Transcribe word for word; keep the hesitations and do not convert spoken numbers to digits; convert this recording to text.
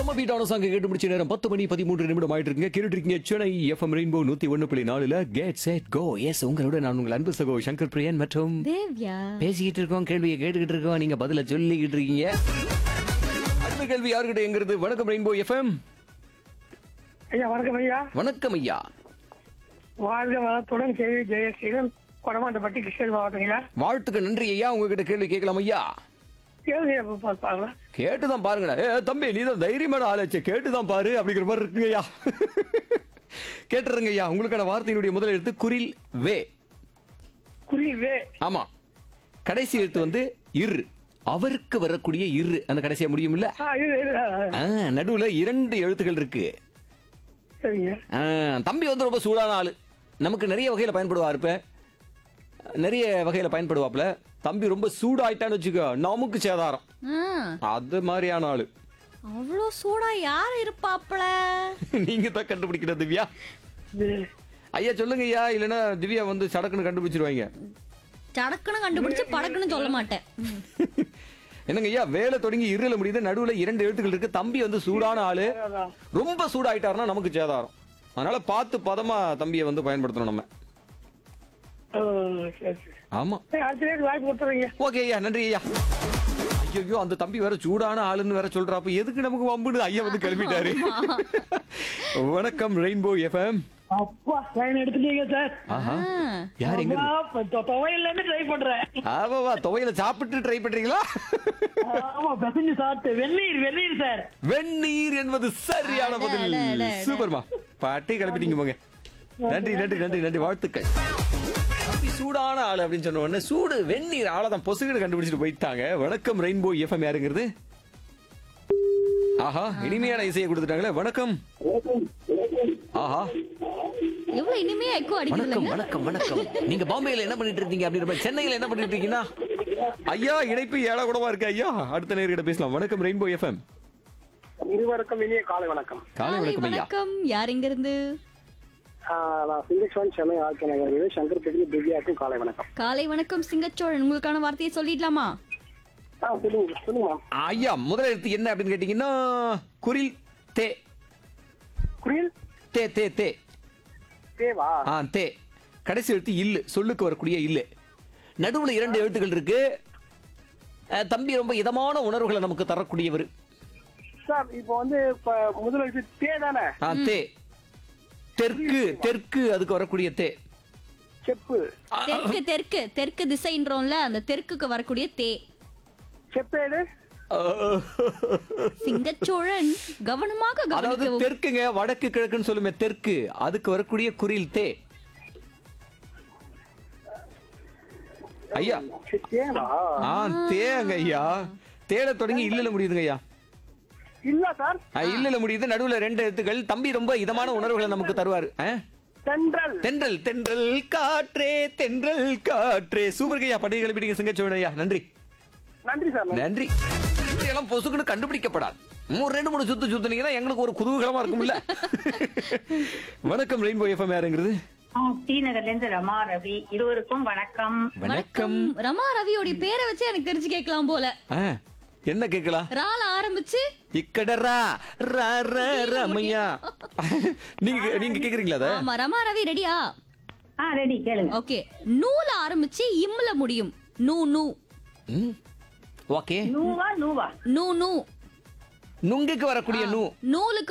செம பீட்டான சாங்க கேட்டு முடிச்ச நேரம் பத்து மணி பதிமூன்று நிமிடம் ஆயிட்டு இருக்குங்க. கேட்டுட்டு இருக்கீங்க சென்னை எஃப்எம் ரெயின்போ நூத்தி ஒன்னு புள்ளி நாலுல கெட் செட் கோ. எஸ், உங்களோட நான் உங்கள் அன்பு சகோ சங்கர் பிரியன் மற்றும் தேவ்யா பேசிக்கிட்டு இருக்கோம், கேள்வியை கேட்டுக்கிட்டு இருக்கோம், நீங்க பதில சொல்லிக்கிட்டு இருக்கீங்க. அடுத்த கேள்வி யாருக்கிட்ட எங்கிறது? வணக்கம் ரெயின்போ எஃப்எம். ஐயா வணக்கம் ஐயா. வணக்கம் ஐயா. வாழ்க வளத்துடன் கேள்வி ஜெயசீலன் கொடமாண்டப்பட்டி கிருஷ்ணகிரி மாவட்டம் ஐயா. வாழ்த்துக்கு நன்றி ஐயா. உங்ககிட்ட கேள்வி கேட்கலாம் ஐயா. கேள்வி பார்ப்பாங்களா? கேட்டுதான் பாருங்களேன். ஏ தம்பி, நீ தான் தைரியமான ஆளாச்சு, கேட்டுதான் பாரு அப்படிங்கிற மாதிரி இருக்குங்க ஐயா. கேட்டுருங்க ஐயா. உங்களுக்கான வார்த்தையினுடைய முதல் எழுத்து குரில் வே. குறிவே. ஆமா, கடைசி எழுத்து வந்து இரு. அவருக்கு வரக்கூடிய இரு அந்த கடைசியா முடியும் இல்ல? ஆ, இரு, இரு, ஆ, ஆ. நடுவுல இரண்டு எழுத்துக்கள் இருக்கு. சரிங்க. ஆ, தம்பி வந்து ரொம்ப சூடான ஆளு. நமக்கு நிறைய வகையில பயன்படுவா இருப்ப, நிறைய வகையில பயன்படுவாப்ல. தம்பி ரொம்ப சூடாயிட்டான்னு வச்சுக்கோ, நமக்கு சேதாரம். அது மாதிரியான ஆளு. அவ்வளோ சூடா யார் இருப்பாப்ல? நீங்க தான் கண்டுபிடிக்கணும் திவ்யா. இது, ஐயா சொல்லுங்க ஐயா, இல்லைன்னா திவ்யா வந்து சடக்குன்னு கண்டுபிடிச்சிருவாங்க. சடக்குன்னு கண்டுபிடிச்சு படக்குன்னு சொல்ல மாட்டேன். என்னங்க ஐயா, வேலை தொடங்கி இருள முடியுது, நடுவுல இரண்டு எழுத்துக்கள் இருக்கு. தம்பி வந்து சூடான ஆளு, ரொம்ப சூடாயிட்டாருன்னா நமக்கு சேதாரம். அதனால பார்த்து பதமா தம்பியை வந்து பயன்படுத்தணும் நம்ம. ஓ, சரி, சரி. ஆமா, சரி, அடுத்த நேரம் வாய்ப்பு கொடுத்துறீங்க. ஓகே ஐயா, நன்றி ஐயா. ஐயோ, அந்த தம்பி வேற சூடான ஆளுன்னு வேற சொல்றாப்ப எதுக்கு நமக்கு வம்புன்னு ஐயா வந்து கிளம்பிட்டாரு. வணக்கம் ரெயின்போ எஃப்எம். அப்பா லைன் எடுத்துட்டீங்க சார். ஆஹா, யார் எங்க? துவையில இருந்து ட்ரை பண்றேன். ஆமாவா, துவையில சாப்பிட்டு ட்ரை பண்றீங்களா? ஆமா, பெசஞ்சு சாப்பிட்டு வெந்நீர் வெந்நீர் சார். வெந்நீர் என்பது சரியான பதில். சூப்பர்மா, பாட்டி கிளப்பிட்டீங்க போங்க. நன்றி நன்றி நன்றி நன்றி, வாழ்த்துக்கள். தம்பி சூடான ஆளு அப்படின்னு சொன்ன உடனே சூடு வெந்நீர் ஆளதான் பொசுகிட்டு கண்டுபிடிச்சிட்டு போயிட்டாங்க. வணக்கம் ரெயின்போ எஃப்எம். யாருங்கிறது? ஆஹா, இனிமையான இசையை கொடுத்துட்டாங்களே. வணக்கம். ஆஹா, எவ்வளவு இனிமையா எக்கோ வணக்கம் அடிக்குதுங்க. வணக்கம் வணக்கம். நீங்க பாம்பேல என்ன பண்ணிட்டு இருக்கீங்க அப்படின்ற மாதிரி, சென்னையில என்ன பண்ணிட்டு இருக்கீங்கன்னா? ஐயா, இணைப்பு ஏழா கூடவா இருக்கு ஐயா. அடுத்த நேர்கிட்ட பேசலாம். வணக்கம் ரெயின்போ எஃப்எம். இருவருக்கும் இனிய காலை வணக்கம். காலை காலை வணக்கம் ஐயா. வணக்கம். யார் எங்க இருந்து? நான் சிங்கேஸ்வரன், சென்னை ஆர்கே நகர். சங்கர் பெரிய திவ்யாக்கும் காலை வணக்கம். காலை வணக்கம் சிங்கச்சோழன். உங்களுக்கான வார்த்தையை சொல்லிடலாமா? ஆ, சொல்லுங்க சொல்லுங்க. ஐயா, முதல் எழுத்து என்ன அப்படின்னு கேட்டீங்கன்னா குரில் தே. குரில் தே தே தே தேவா. ஆ, தே. கடைசி எழுத்து இல்லு, சொல்லுக்கு வரக்கூடிய இல்லு. நடுவுல இரண்டு எழுத்துக்கள் இருக்கு. அஹ், தம்பி ரொம்ப இதமான உணர்வுகளை நமக்கு தரக்கூடியவர். சார் இப்போ வந்து இப்ப முதல் எழுத்து தே தானே? ஆ, தே. தெற்கு தெற்கு அதுக்கு வரக்கூடிய தே. செப்பு. தெற்கு தெற்கு தெற்கு திசைன்றோம்ல, அந்த தெற்குக்கு வரக்கூடிய தே. செப்பேடு. சிங்கச்சோழன் கவனமாக அதாவது கவனிக்கவும். தெற்குங்க, வடக்கு கிழக்குன்னு சொல்லுமே, தெற்கு அதுக்கு வரக்கூடிய குரில் தே. ஐயா, தேவா. ஆ, தேங்க ஐயா. தேட தொடங்கி இல்லல முடியுதுங்க ஐயா. இல்ல சார். ஆ, இல்லல முடியுது. நடுவுல ரெண்டு எழுத்துக்கள். தம்பி ரொம்ப இதமான உணர்வுகளை நமக்கு தருவாரு. ஆ? தென்றல். தென்றல் தென்றல் காற்றே தென்றல் காற்றே. சூப்பர் ஐயா, படி கிளப்பிட்டீங்க சிங்கச்சோழன் ஐயா. நன்றி நன்றி சார். நன்றி. எல்லாம் பொசுக்குன்னு கண்டுபிடிக்கப்படாது. மூணு ரெண்டு மூணு சுத்து சுத்துனீங்கன்னா எங்களுக்கு ஒரு குதூகலமா இருக்கும்ல. வணக்கம் ரெயின்போ எஃப்எம். யாருங்கிறது? டி நகர்ல இருந்து ரமா ரவி. இருவருக்கும் வணக்கம். வணக்கம். ரமா ரவியோட பேரை வச்சு எனக்கு தெரிஞ்சு கேட்கலாம் போல. ஆ, என்ன கேட்கலாம்? ரால ஆரம்பிச்சு இக்கடரா ரா ரா ரமையா. நீங்க நீங்க கேக்குறீங்களா அத? ஆமா, ரமா ரவி ரெடியா? ஆ, ரெடி, கேளுங்க. ஓகே. நூல ஆரம்பிச்சு இம்ல முடியும். நூ நூ ம், ஓகே. நூவா நூவா நூ நூ. நுங்குக்கு வரக்கூடிய நூ. நூலுக்கு